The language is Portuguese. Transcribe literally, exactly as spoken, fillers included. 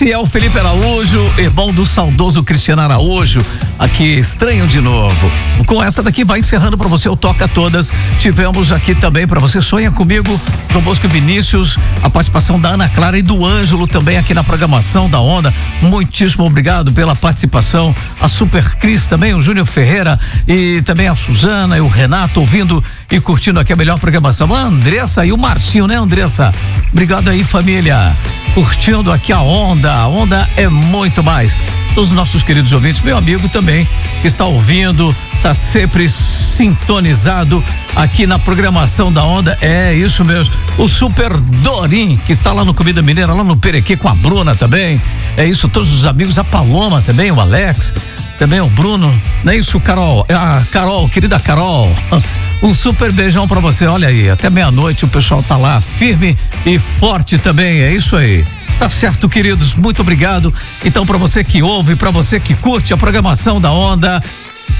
Esse é o Felipe Araújo, irmão do saudoso Cristiano Araújo, aqui estranho de novo. Com essa daqui vai encerrando para você o Toca Todas. Tivemos aqui também para você Sonha Comigo, João Bosco e Vinícius, a participação da Ana Clara e do Ângelo também aqui na programação da Onda. Muitíssimo obrigado pela participação. A Super Cris também, o Júnior Ferreira e também a Suzana e o Renato ouvindo e curtindo aqui a melhor programação. A Andressa e o Marcinho, né, Andressa? Obrigado aí, família. Curtindo aqui a Onda. A Onda é muito mais. Os nossos queridos ouvintes, meu amigo também, que está ouvindo, está sempre sintonizado aqui na programação da Onda. É isso mesmo. O Super Dorim, que está lá no Comida Mineira, lá no Perequê com a Bruna também. É isso, todos os amigos, a Paloma também, o Alex, também o Bruno. Não é isso, Carol? A Carol, querida Carol. Um super beijão pra você. Olha aí, até meia-noite o pessoal tá lá firme e forte também. É isso aí. Tá certo, queridos, muito obrigado. Então, para você que ouve, para você que curte a programação da Onda,